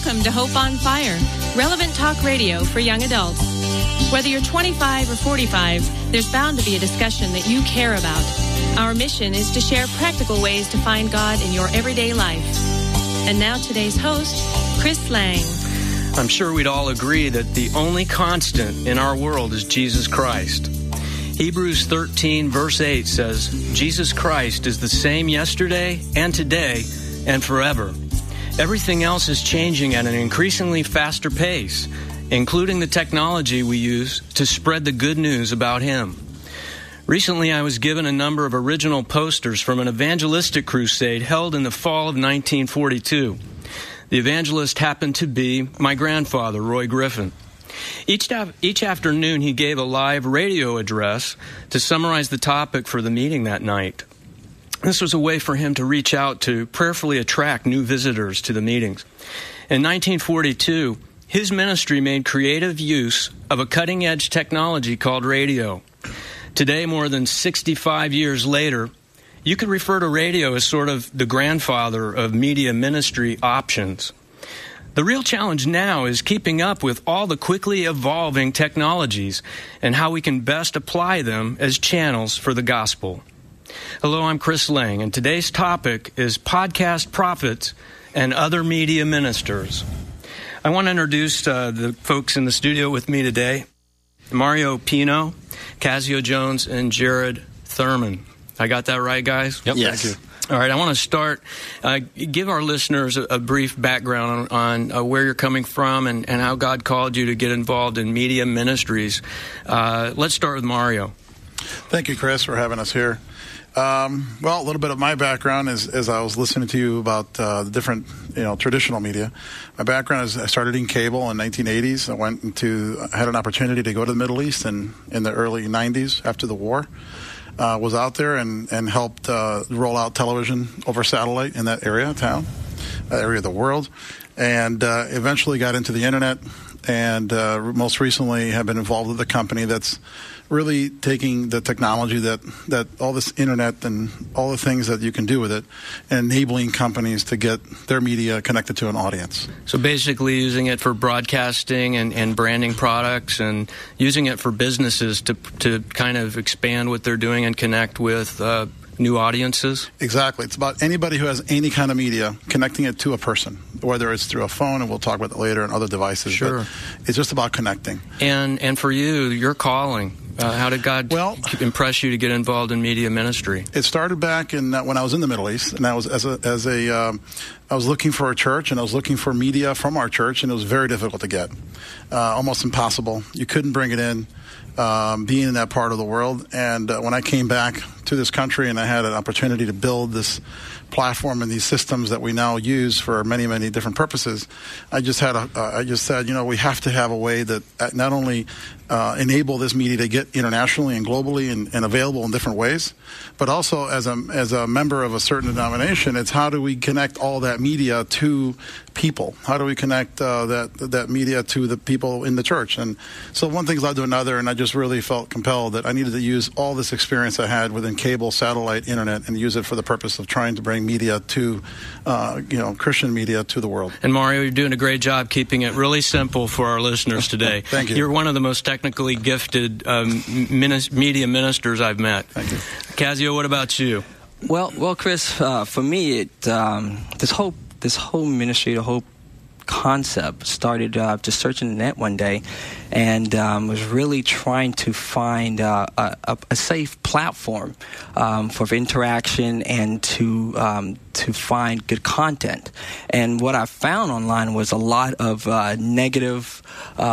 Welcome to Hope on Fire, relevant talk radio for young adults. Whether you're 25 or 45, there's bound to be a discussion that you care about. Our mission is to share practical ways to find God in your everyday life. And now today's host, Chris Lang. I'm sure we'd all agree that the only constant in our world is Jesus Christ. Hebrews 13 verse 8 says, Jesus Christ is the same yesterday and today and forever. Everything else is changing at an increasingly faster pace, including the technology we use to spread the good news about Him. Recently, I was given a number of original posters from an evangelistic crusade held in the fall of 1942. The evangelist happened to be my grandfather, Roy Griffin. Each afternoon, he gave a live radio address to summarize the topic for the meeting that night. This was a way for him to reach out to prayerfully attract new visitors to the meetings. In 1942, his ministry made creative use of a cutting-edge technology called radio. Today, more than 65 years later, you could refer to radio as sort of the grandfather of media ministry options. The real challenge now is keeping up with all the quickly evolving technologies and how we can best apply them as channels for the gospel. Hello, I'm Chris Lang, and today's topic is podcast prophets and other media ministers. I want to introduce the folks in the studio with me today, Mario Pino, Casio Jones, and Jared Thurman. I got that right, guys? Yep. Yes. Thank you. All right, I want to start, give our listeners a brief background on where you're coming from and how God called you to get involved in media ministries. Let's start with Mario. Thank you, Chris, for having us here. Well, a little bit of my background is, as I was listening to you about the different, traditional media. My background is I started in cable in 1980s. I had an opportunity to go to the Middle East in the early 90s after the war. Was out there and helped roll out television over satellite in that area of town, that area of the world, and eventually got into the internet, and most recently have been involved with a company that's really taking the technology that all this internet and all the things that you can do with it, and enabling companies to get their media connected to an audience. So basically using it for broadcasting and branding products, and using it for businesses to kind of expand what they're doing and connect with new audiences? Exactly. It's about anybody who has any kind of media, connecting it to a person, whether it's through a phone, and we'll talk about that later, and other devices. Sure. But it's just about connecting. And for you, your calling, how did God impress you to get involved in media ministry? It started back when I was in the Middle East, and I was I was looking for a church, and I was looking for media from our church, and it was very difficult to get, almost impossible. You couldn't bring it in, being in that part of the world. And when I came back to this country, and I had an opportunity to build this platform and these systems that we now use for many, many different purposes, I just said, we have to have a way that not only enable this media to get internationally and globally and available in different ways, but also as a member of a certain denomination, it's how do we connect all that media to people? How do we connect that media to the people in the church? And so one thing led to another, and I just really felt compelled that I needed to use all this experience I had within cable, satellite, internet, and use it for the purpose of trying to bring media to, Christian media to the world. And Mario, you're doing a great job keeping it really simple for our listeners today. Thank you. You're one of the most technically gifted media ministers I've met. Thank you. Casio, what about you? Well, Chris, for me, this whole ministry, the whole concept started just searching the net one day, and was really trying to find a safe platform for interaction and to find good content. And what I found online was a lot of negative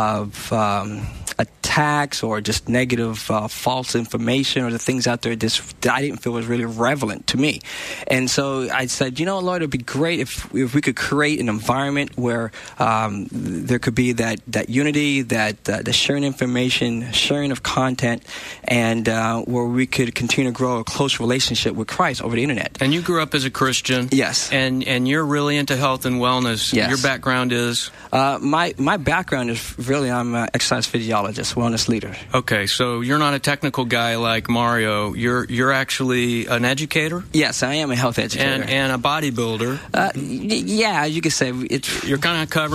attacks or just negative false information, or the things out there that I didn't feel was really relevant to me. And so I said, Lord, it'd be great if we could create an environment where there could be that unity, that the sharing information, sharing of content, and where we could continue to grow a close relationship with Christ over the internet. And you grew up as a Christian. Yes. And you're really into health and wellness. Yes. Your background is? My background is really, I'm an exercise physiologist, wellness leader. Okay, so you're not a technical guy like Mario. You're actually an educator? Yes, I am a health educator. And a bodybuilder. Yeah, you could say it's. You're kind of covering